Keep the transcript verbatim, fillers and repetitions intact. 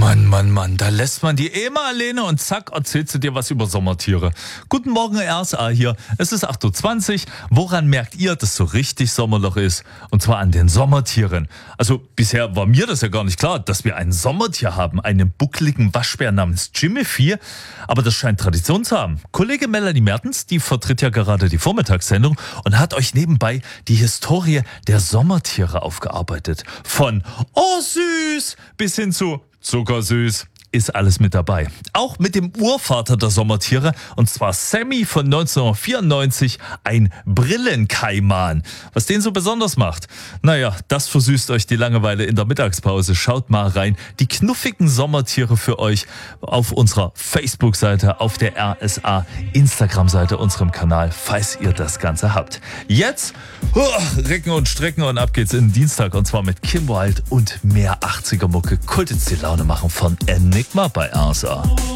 Mann, Mann, Mann, da lässt man die eh mal alleine und zack, erzählt sie dir was über Sommertiere. Guten Morgen, R S A hier. Es ist acht Uhr zwanzig. Woran merkt ihr, dass so richtig Sommerloch ist? Und zwar an den Sommertieren. Also bisher war mir das ja gar nicht klar, dass wir ein Sommertier haben, einen buckligen Waschbär namens Jimmy. Aber das scheint Tradition zu haben. Kollege Melanie Mertens, die vertritt ja gerade die Vormittagssendung und hat euch nebenbei die Historie der Sommertiere aufgearbeitet. Von oh süß bis hin zu zuckersüß ist alles mit dabei. Auch mit dem Urvater der Sommertiere, und zwar Sammy von neunzehnhundertvierundneunzig, ein Brillenkaiman. Was den so besonders macht? Naja, das versüßt euch die Langeweile in der Mittagspause. Schaut mal rein. Die knuffigen Sommertiere für euch auf unserer Facebook-Seite, auf der R S A Instagram-Seite, unserem Kanal, falls ihr das Ganze habt. Jetzt oh, recken und strecken und ab geht's in den Dienstag, und zwar mit Kim Wilde und mehr achtziger Mucke. Kult jetzt die Laune machen von Enigma bei R S A.